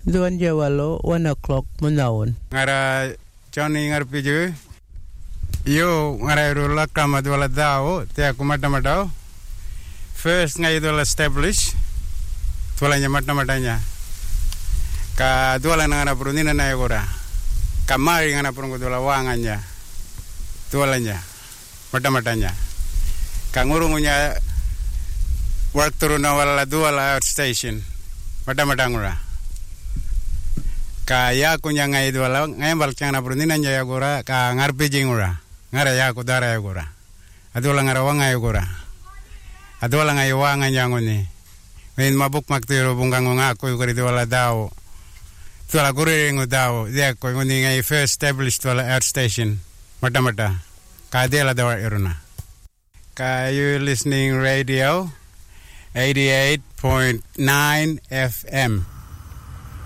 Duan Jawalo 1 o'clock Munaon. Ngara Johnny ngarpiju. Yo ngara rula kama duala dao te aku mata-mata. First ngai duala establish. Dualanya mata-matanya. Ka duala ngara perundina na yagora. Kamari ngara perunggu duala wanganya. Dualanya mata-matanya. Ka ngurungunya work turun wala duala outstation. Mata-mata ngura. Ka ya kunya ngai duala ngai balkyang na perundina nya yagora ka ngarpiji ngura. Ngara ya ku dara yagora. Aduala ngara wanga yagora. Aduala ngai wanga nyangoni. Wen mabuk maktiro bungang ngaku yugori duala dao. Duala kuriringu dao. Dia ko ngoni ngai first established duala air station. Mata-mata. Ka diala dawa iruna. Ka you listening radio 88.9 FM.